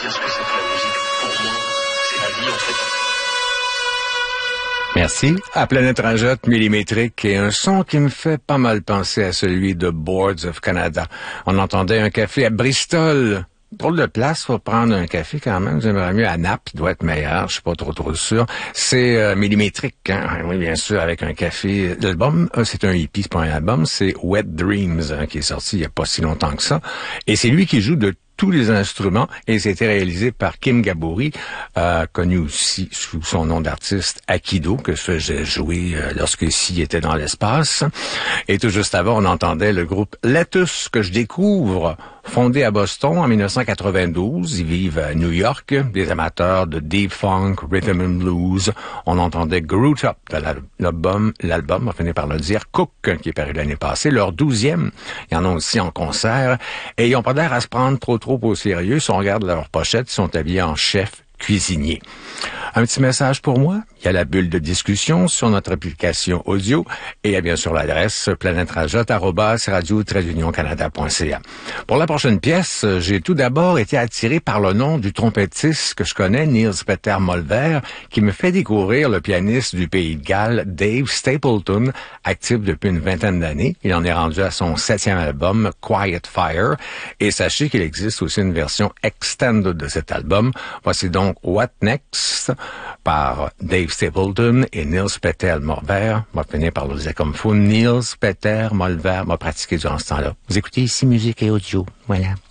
dire ce que c'est que la musique. Pour moi, c'est la vie en fait. Merci. À Planète Rajotte millimétrique et un son qui me fait pas mal penser à celui de Boards of Canada. On entendait un café à Bristol. Drôle de place, faut prendre un café quand même. J'aimerais mieux à Naples, il doit être meilleur, je suis pas trop sûr. C'est millimétrique, hein? Oui, bien sûr, avec un café. L'album, c'est un hippie, c'est pas un album, c'est Wet Dreams, hein, qui est sorti il y a pas si longtemps que ça. Et c'est lui qui joue de tous les instruments et c'était réalisé par Kim Gabouri, connu aussi sous son nom d'artiste Akido, que je faisais jouer lorsque s'il était dans l'espace. Et tout juste avant, on entendait le groupe Lettuce, que je découvre, fondé à Boston en 1992. Ils vivent à New York, des amateurs de deep funk, rhythm and blues. On entendait Groot Up de l'album, on finit par le dire, Cook, qui est paru l'année passée, leur 12e. Il y en a aussi en concert. Et ils ont pas l'air à se prendre trop au sérieux. Si on regarde leur pochette, ils sont habillés en chef cuisinier. Un petit message pour moi. Il y a la bulle de discussion sur notre application audio et il y a bien sûr l'adresse planetrajotte@radio-canada.ca. Pour la prochaine pièce, j'ai tout d'abord été attiré par le nom du trompettiste que je connais, Niels Peter Molver, qui me fait découvrir le pianiste du Pays de Galles, Dave Stapleton, actif depuis une vingtaine d'années. Il en est rendu à son 7e album, Quiet Fire, et sachez qu'il existe aussi une version extended de cet album. Voici donc What Next par Dave Stapleton et Niels Peter Molver. On va finir par le dire comme faut. Niels Peter Molver m'a pratiqué durant ce temps-là. Vous écoutez ici Musique et Audio. Voilà.